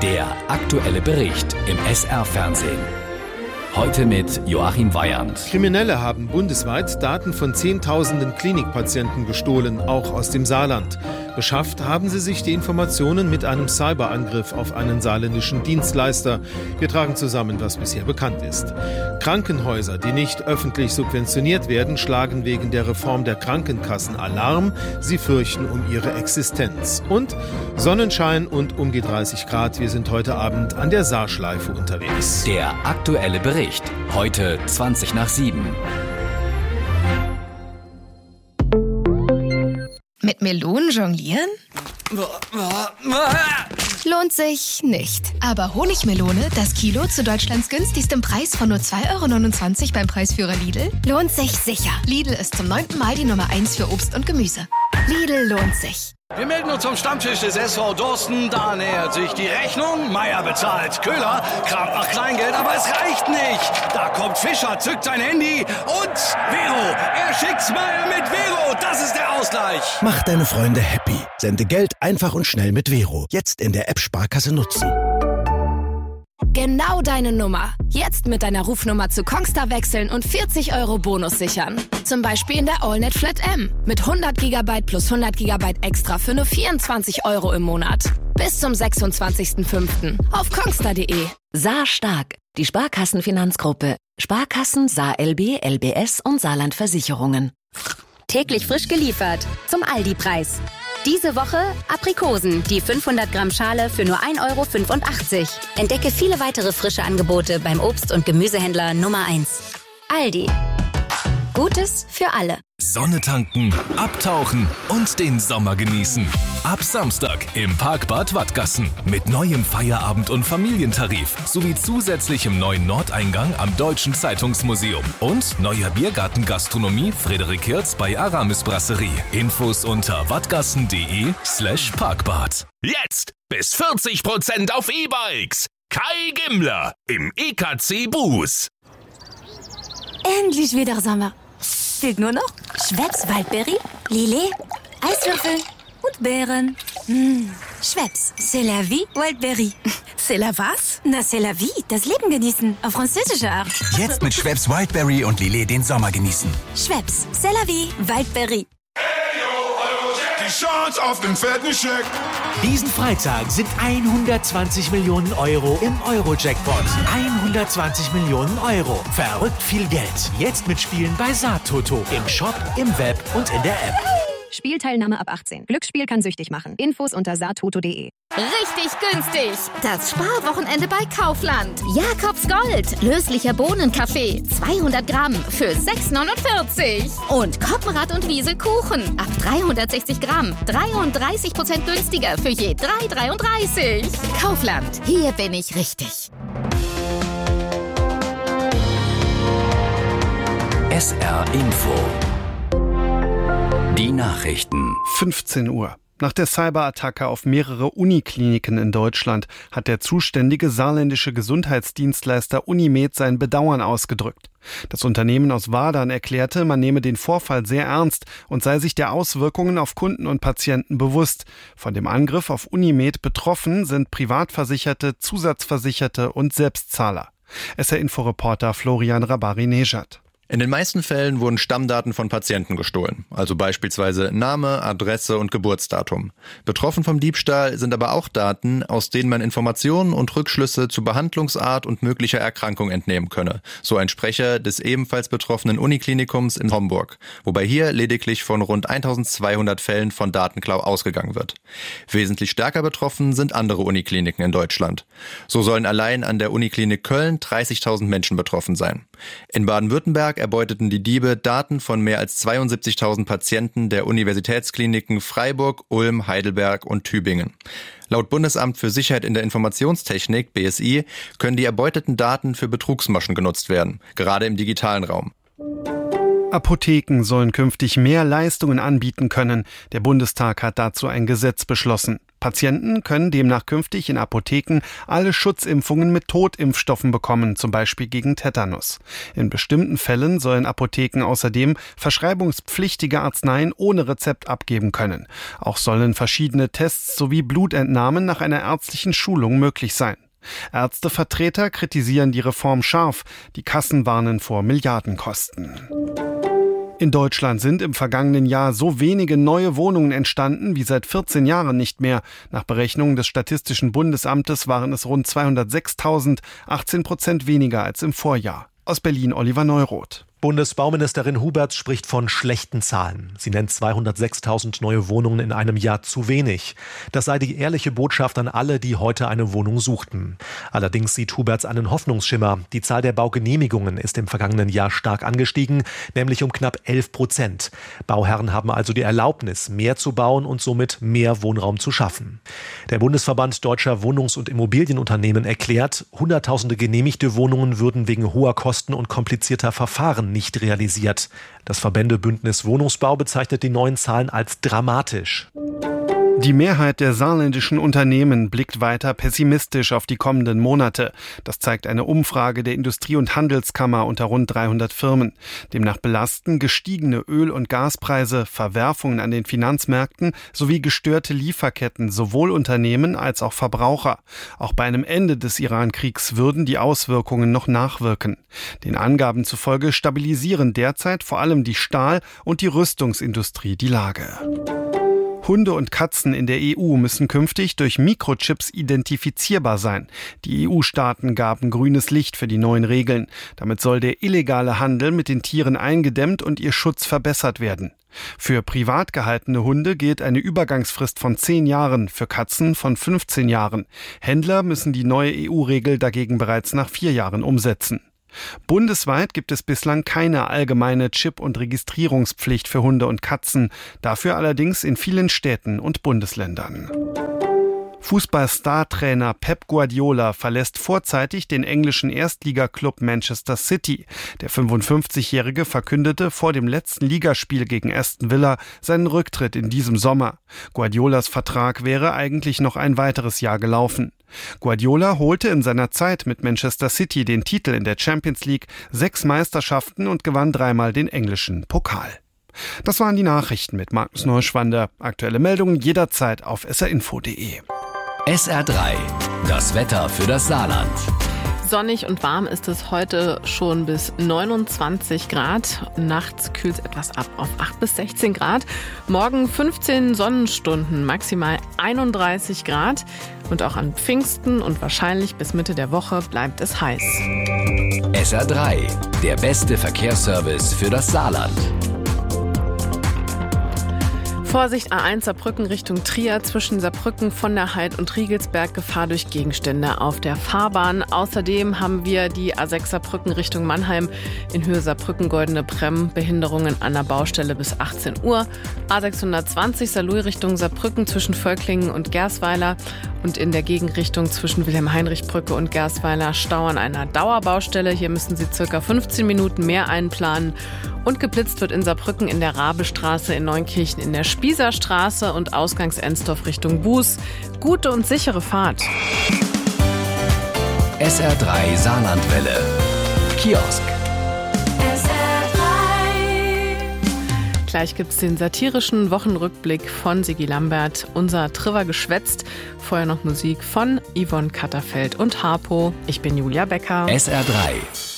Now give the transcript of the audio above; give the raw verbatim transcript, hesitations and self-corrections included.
Der aktuelle Bericht im S R-Fernsehen. Heute mit Joachim Weyand. Kriminelle haben bundesweit Daten von Zehntausenden Klinikpatienten gestohlen, auch aus dem Saarland. Beschafft haben sie sich die Informationen mit einem Cyberangriff auf einen saarländischen Dienstleister. Wir tragen zusammen, was bisher bekannt ist. Krankenhäuser, die nicht öffentlich subventioniert werden, schlagen wegen der Reform der Krankenkassen Alarm. Sie fürchten um ihre Existenz. Und Sonnenschein und um die dreißig Grad. Wir sind heute Abend an der Saarschleife unterwegs. Der aktuelle Bericht. Heute zwanzig nach sieben. Mit Melonen jonglieren? Lohnt sich nicht. Aber Honigmelone, das Kilo zu Deutschlands günstigstem Preis von nur zwei Euro neunundzwanzig beim Preisführer Lidl, lohnt sich sicher. Lidl ist zum neunten Mal die Nummer eins für Obst und Gemüse. Lidl lohnt sich. Wir melden uns zum Stammtisch des S V Dorsten. Da nähert sich die Rechnung. Meier bezahlt. Köhler kramt nach Kleingeld, aber es reicht nicht. Da kommt Fischer, zückt sein Handy und Vero. Er schickt Smile mit Vero. Das ist der Ausgleich. Mach deine Freunde happy. Sende Geld einfach und schnell mit Vero. Jetzt in der App Sparkasse nutzen. Genau deine Nummer. Jetzt mit deiner Rufnummer zu Kongstar wechseln und vierzig Euro Bonus sichern. Zum Beispiel in der AllNet Flat M. Mit hundert Gigabyte plus hundert Gigabyte extra für nur vierundzwanzig Euro im Monat. Bis zum sechsundzwanzigsten fünften auf kongstar punkt de. Saar stark. Die Sparkassenfinanzgruppe. Sparkassen, Saar L B, L B S und Saarland Versicherungen. Täglich frisch geliefert. Zum Aldi-Preis. Diese Woche Aprikosen, die fünfhundert Gramm Schale für nur ein Euro fünfundachtzig. Entdecke viele weitere frische Angebote beim Obst- und Gemüsehändler Nummer eins. Aldi. Gutes für alle. Sonne tanken, abtauchen und den Sommer genießen. Ab Samstag im Parkbad Wattgassen mit neuem Feierabend- und Familientarif sowie zusätzlichem neuen Nordeingang am Deutschen Zeitungsmuseum und neuer Biergarten-Gastronomie Frederik Hirz bei Aramis Brasserie. Infos unter wattgassen.de slash Parkbad. Jetzt bis vierzig Prozent auf E-Bikes. Kai Gimmler im E K C Buß. Endlich wieder Sommer. Fehlt nur noch Schweppes Waldbeere, Lillet, Eiswürfel und Beeren. Mmh. Schweppes, c'est la vie, Waldbeere. C'est la was? Na, c'est la vie, das Leben genießen, auf französische Art. Jetzt mit Schweppes Wildberry und Lillet den Sommer genießen. Schweppes, c'est la vie, Waldbeere. Die Chance auf den fetten Scheck. Diesen Freitag sind hundertzwanzig Millionen Euro im Euro-Jackpot. hundertzwanzig Millionen Euro. Verrückt viel Geld. Jetzt mitspielen bei Saartoto. Im Shop, im Web und in der App. Spielteilnahme ab achtzehn. Glücksspiel kann süchtig machen. Infos unter saartoto punkt de. Richtig günstig. Das Sparwochenende bei Kaufland. Jakobs Gold. Löslicher Bohnenkaffee. zweihundert Gramm für sechs neunundvierzig. Und Koppenrad und Wiese Kuchen. Ab dreihundertsechzig Gramm. dreiunddreißig Prozent günstiger für je drei dreiunddreißig. Kaufland. Hier bin ich richtig. S R Info. Die Nachrichten. fünfzehn Uhr. Nach der Cyberattacke auf mehrere Unikliniken in Deutschland hat der zuständige saarländische Gesundheitsdienstleister Unimed sein Bedauern ausgedrückt. Das Unternehmen aus Wadern erklärte, man nehme den Vorfall sehr ernst und sei sich der Auswirkungen auf Kunden und Patienten bewusst. Von dem Angriff auf Unimed betroffen sind Privatversicherte, Zusatzversicherte und Selbstzahler. S R-Info-Reporter Florian Rabari-Nejad. In den meisten Fällen wurden Stammdaten von Patienten gestohlen, also beispielsweise Name, Adresse und Geburtsdatum. Betroffen vom Diebstahl sind aber auch Daten, aus denen man Informationen und Rückschlüsse zu Behandlungsart und möglicher Erkrankung entnehmen könne, so ein Sprecher des ebenfalls betroffenen Uniklinikums in Homburg, wobei hier lediglich von rund eintausendzweihundert Fällen von Datenklau ausgegangen wird. Wesentlich stärker betroffen sind andere Unikliniken in Deutschland. So sollen allein an der Uniklinik Köln dreißigtausend Menschen betroffen sein. In Baden-Württemberg erbeuteten die Diebe Daten von mehr als zweiundsiebzigtausend Patienten der Universitätskliniken Freiburg, Ulm, Heidelberg und Tübingen. Laut Bundesamt für Sicherheit in der Informationstechnik, B S I, können die erbeuteten Daten für Betrugsmaschen genutzt werden, gerade im digitalen Raum. Apotheken sollen künftig mehr Leistungen anbieten können. Der Bundestag hat dazu ein Gesetz beschlossen. Patienten können demnach künftig in Apotheken alle Schutzimpfungen mit Totimpfstoffen bekommen, zum Beispiel gegen Tetanus. In bestimmten Fällen sollen Apotheken außerdem verschreibungspflichtige Arzneien ohne Rezept abgeben können. Auch sollen verschiedene Tests sowie Blutentnahmen nach einer ärztlichen Schulung möglich sein. Ärztevertreter kritisieren die Reform scharf. Die Kassen warnen vor Milliardenkosten. In Deutschland sind im vergangenen Jahr so wenige neue Wohnungen entstanden wie seit vierzehn Jahren nicht mehr. Nach Berechnungen des Statistischen Bundesamtes waren es rund zweihundertsechstausend, achtzehn Prozent weniger als im Vorjahr. Aus Berlin Oliver Neuroth. Bundesbauministerin Huberts spricht von schlechten Zahlen. Sie nennt zweihundertsechstausend neue Wohnungen in einem Jahr zu wenig. Das sei die ehrliche Botschaft an alle, die heute eine Wohnung suchten. Allerdings sieht Huberts einen Hoffnungsschimmer. Die Zahl der Baugenehmigungen ist im vergangenen Jahr stark angestiegen, nämlich um knapp elf Prozent. Bauherren haben also die Erlaubnis, mehr zu bauen und somit mehr Wohnraum zu schaffen. Der Bundesverband Deutscher Wohnungs- und Immobilienunternehmen erklärt, Hunderttausende genehmigte Wohnungen würden wegen hoher Kosten und komplizierter Verfahren nicht realisiert. Das Verbändebündnis Wohnungsbau bezeichnet die neuen Zahlen als dramatisch. Die Mehrheit der saarländischen Unternehmen blickt weiter pessimistisch auf die kommenden Monate. Das zeigt eine Umfrage der Industrie- und Handelskammer unter rund dreihundert Firmen. Demnach belasten gestiegene Öl- und Gaspreise, Verwerfungen an den Finanzmärkten sowie gestörte Lieferketten sowohl Unternehmen als auch Verbraucher. Auch bei einem Ende des Iran-Kriegs würden die Auswirkungen noch nachwirken. Den Angaben zufolge stabilisieren derzeit vor allem die Stahl- und die Rüstungsindustrie die Lage. Hunde und Katzen in der E U müssen künftig durch Mikrochips identifizierbar sein. Die E U-Staaten gaben grünes Licht für die neuen Regeln. Damit soll der illegale Handel mit den Tieren eingedämmt und ihr Schutz verbessert werden. Für privat gehaltene Hunde gilt eine Übergangsfrist von zehn Jahren, für Katzen von fünfzehn Jahren. Händler müssen die neue E U-Regel dagegen bereits nach vier Jahren umsetzen. Bundesweit gibt es bislang keine allgemeine Chip- und Registrierungspflicht für Hunde und Katzen, dafür allerdings in vielen Städten und Bundesländern. Fußball-Star-Trainer Pep Guardiola verlässt vorzeitig den englischen Erstligaklub Manchester City. Der fünfundfünfzigjährige verkündete vor dem letzten Ligaspiel gegen Aston Villa seinen Rücktritt in diesem Sommer. Guardiolas Vertrag wäre eigentlich noch ein weiteres Jahr gelaufen. Guardiola holte in seiner Zeit mit Manchester City den Titel in der Champions League, sechs Meisterschaften und gewann dreimal den englischen Pokal. Das waren die Nachrichten mit Markus Neuschwander. Aktuelle Meldungen jederzeit auf s r info punkt d e. S R drei, das Wetter für das Saarland. Sonnig und warm ist es heute schon bis neunundzwanzig Grad. Nachts kühlt es etwas ab auf acht bis sechzehn Grad. Morgen fünfzehn Sonnenstunden, maximal einunddreißig Grad. Und auch an Pfingsten und wahrscheinlich bis Mitte der Woche bleibt es heiß. S R drei, der beste Verkehrsservice für das Saarland. Vorsicht, A eins Saarbrücken Richtung Trier, zwischen Saarbrücken von der Heid und Riegelsberg Gefahr durch Gegenstände auf der Fahrbahn. Außerdem haben wir die A sechs Saarbrücken Richtung Mannheim in Höhe Saarbrücken Goldene Bremm, Behinderungen an der Baustelle bis achtzehn Uhr. A sechshundertzwanzig Saarlouis Richtung Saarbrücken zwischen Völklingen und Gersweiler und in der Gegenrichtung zwischen Wilhelm-Heinrich-Brücke und Gersweiler Stau an einer Dauerbaustelle. Hier müssen Sie circa fünfzehn Minuten mehr einplanen. Und geblitzt wird in Saarbrücken in der Rabestraße, in Neunkirchen in der Spießerstraße und Ausgangs-Ensdorf Richtung Buß. Gute und sichere Fahrt. S R drei Saarlandwelle. Kiosk. S R drei. Gleich gibt es den satirischen Wochenrückblick von Sigi Lambert. Unser Trivia geschwätzt. Vorher noch Musik von Yvonne Katterfeld und Harpo. Ich bin Julia Becker. S R drei.